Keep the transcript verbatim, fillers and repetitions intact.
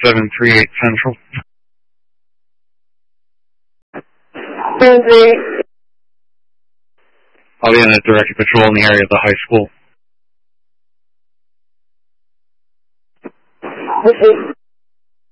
seven three eight Central. seven three eight. I'll be in a directed patrol in the area of the high school. Okay.